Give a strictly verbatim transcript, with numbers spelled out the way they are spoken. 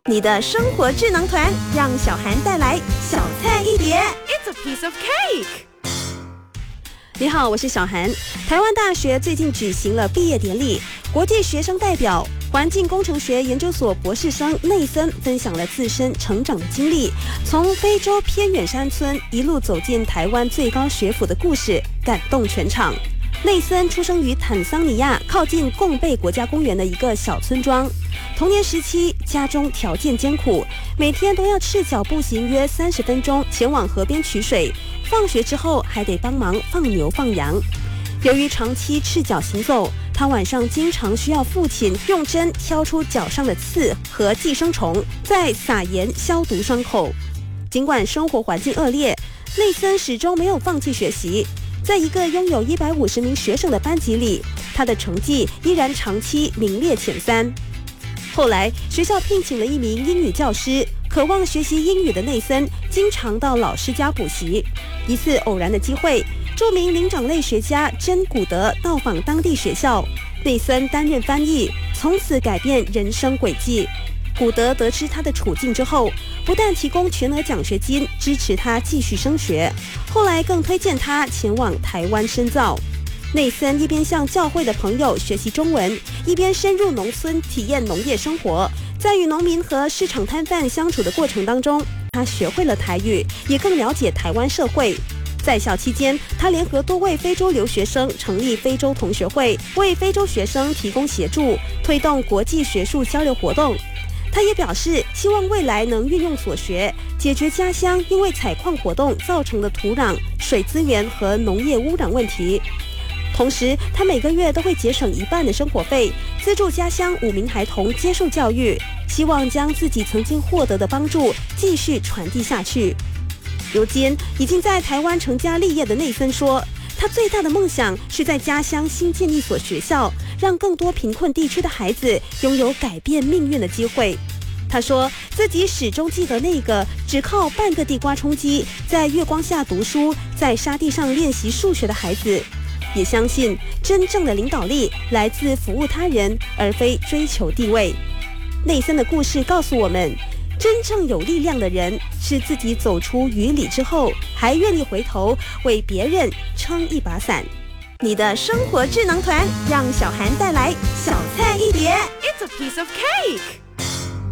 你的生活智囊团，让小涵带来小菜一碟。It's a piece of cake。你好，我是小涵。台湾大学最近举行了毕业典礼，国际学生代表环境工程学研究所博士生内森分享了自身成长的经历，从非洲偏远山村一路走进台湾最高学府的故事，感动全场。内森出生于坦桑尼亚靠近贡贝国家公园的一个小村庄。童年时期，家中条件艰苦，每天都要赤脚步行约三十分钟前往河边取水，放学之后还得帮忙放牛放羊。由于长期赤脚行走，他晚上经常需要父亲用针挑出脚上的刺和寄生虫，再撒盐消毒伤口。尽管生活环境恶劣，内森始终没有放弃学习。在一个拥有一百五十名学生的班级里，他的成绩依然长期名列前三。后来，学校聘请了一名英语教师，渴望学习英语的内森经常到老师家补习。一次偶然的机会，著名灵长类学家珍古德到访当地学校，内森担任翻译，从此改变人生轨迹。古德得知他的处境之后，不但提供全额奖学金支持他继续升学，后来更推荐他前往台湾深造。内森一边向教会的朋友学习中文，一边深入农村体验农业生活。在与农民和市场摊贩相处的过程当中，他学会了台语，也更了解台湾社会。在校期间，他联合多位非洲留学生成立非洲同学会，为非洲学生提供协助，推动国际学术交流活动。他也表示，希望未来能运用所学，解决家乡因为采矿活动造成的土壤、水资源和农业污染问题。同时，他每个月都会节省一半的生活费，资助家乡五名孩童接受教育，希望将自己曾经获得的帮助继续传递下去。如今，已经在台湾成家立业的内森说，他最大的梦想是在家乡新建一所学校，让更多贫困地区的孩子拥有改变命运的机会。他说自己始终记得那个只靠半个地瓜充饥，在月光下读书，在沙地上练习数学的孩子，也相信真正的领导力来自服务他人，而非追求地位。内森的故事告诉我们，真正有力量的人是自己走出雨里之后，还愿意回头为别人撑一把伞。你的生活智囊团，让小涵带来小菜一碟。It's a piece of cake。